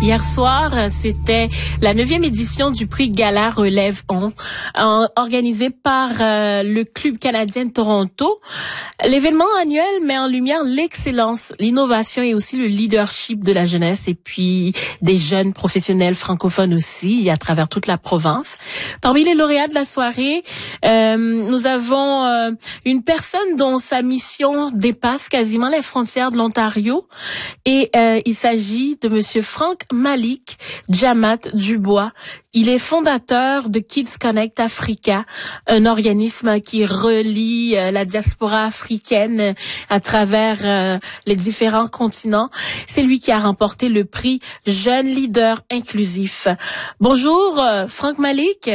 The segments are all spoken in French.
Hier soir, c'était la 9e édition du prix Gala Relève On, organisé par le Club canadien de Toronto. L'événement annuel met en lumière l'excellence, l'innovation et aussi le leadership de la jeunesse et puis des jeunes professionnels francophones aussi à travers toute la province. Parmi les lauréats de la soirée, nous avons une personne dont sa mission dépasse quasiment les frontières de l'Ontario et il s'agit de Monsieur Frank Malik Djamat Dubois. Il est fondateur de Kids Connect Africa, un organisme qui relie la diaspora africaine à travers les différents continents. C'est lui qui a remporté le prix Jeune Leader Inclusif. Bonjour, Frank Malik.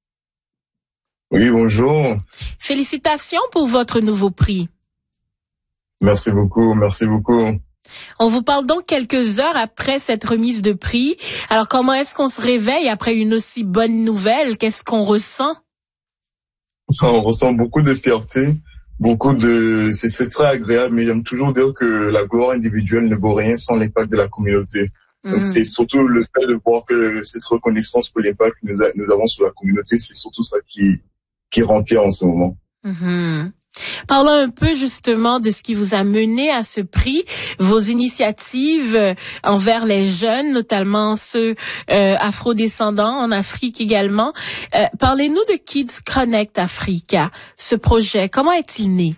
Oui, bonjour. Félicitations pour votre nouveau prix. Merci beaucoup, merci beaucoup. On vous parle donc quelques heures après cette remise de prix. Alors, comment est-ce qu'on se réveille après une aussi bonne nouvelle? Qu'est-ce qu'on ressent? On ressent beaucoup de fierté, c'est très agréable, mais j'aime toujours dire que la gloire individuelle ne vaut rien sans l'impact de la communauté. Donc, c'est surtout le fait de voir que cette reconnaissance pour l'impact que nous avons sur la communauté, c'est surtout ça qui rend fier en ce moment. Parlons un peu justement de ce qui vous a mené à ce prix, vos initiatives envers les jeunes, notamment ceux afro-descendants en Afrique également. Parlez-nous de Kids Connect Africa, ce projet. Comment est-il né?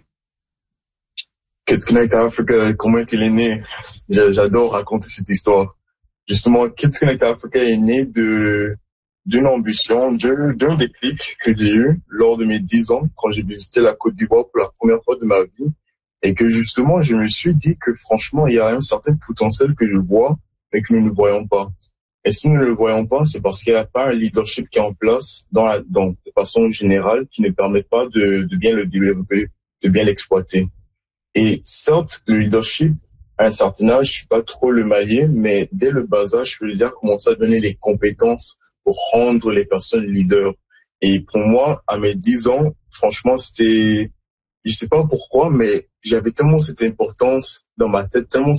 Kids Connect Africa, comment est-il né? J'adore raconter cette histoire. Justement, Kids Connect Africa est né d'une ambition, d'un déclic que j'ai eu lors de mes 10 ans quand j'ai visité la Côte d'Ivoire pour la première fois de ma vie et que justement je me suis dit que franchement il y a un certain potentiel que je vois mais que nous ne voyons pas. Et si nous ne le voyons pas, c'est parce qu'il n'y a pas un leadership qui est en place de façon générale qui ne permet pas de bien le développer, de bien l'exploiter. Et certes, le leadership, à un certain âge, je suis pas trop le marier, mais dès le bas âge, je veux dire commencer à donner les compétences pour rendre les personnes leaders. Et pour moi, à mes 10 ans, franchement, je sais pas pourquoi, mais j'avais tellement cette importance dans ma tête, tellement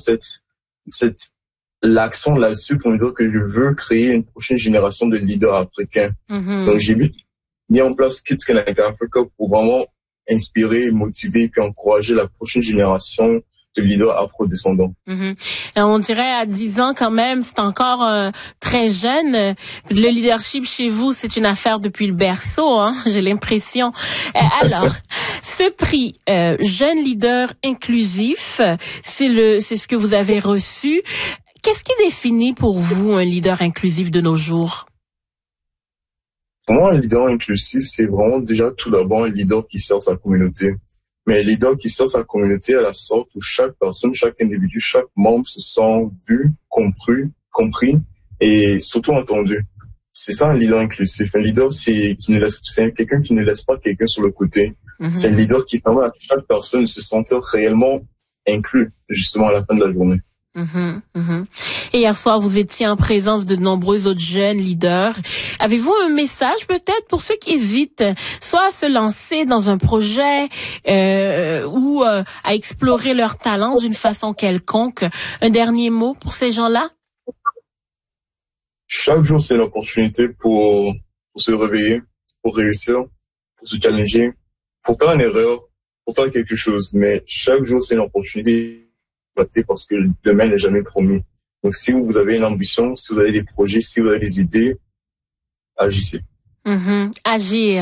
l'accent là-dessus pour me dire que je veux créer une prochaine génération de leaders africains. Donc, j'ai mis en place Kids Connect Africa pour vraiment inspirer, motiver, puis encourager la prochaine génération de leaders afro-descendants. On dirait à 10 ans quand même, c'est encore très jeune. Le leadership chez vous, c'est une affaire depuis le berceau, hein, j'ai l'impression. Alors, ce prix Jeune Leader Inclusif, c'est ce que vous avez reçu. Qu'est-ce qui définit pour vous un leader inclusif de nos jours? Pour moi, un leader inclusif, c'est vraiment déjà tout d'abord un leader qui sert sa communauté. Mais un leader qui sert sa communauté à la sorte où chaque personne, chaque individu, chaque membre se sent vu, compris et surtout entendu. C'est ça un leader inclusif. Un leader, c'est quelqu'un qui ne laisse pas quelqu'un sur le côté. C'est un leader qui permet à chaque personne de se sentir réellement inclus, justement à la fin de la journée. Et hier soir, vous étiez en présence de nombreux autres jeunes leaders. Avez-vous un message peut-être pour ceux qui hésitent, soit à se lancer dans un projet ou à explorer leur talent d'une façon quelconque? Un dernier mot pour ces gens-là? Chaque jour, c'est une opportunité pour se réveiller, pour réussir, pour se challenger, pour faire une erreur, pour faire quelque chose. Mais chaque jour, c'est une opportunité parce que demain n'est jamais promis. Donc, si vous avez une ambition, si vous avez des projets, si vous avez des idées, agissez. Agir.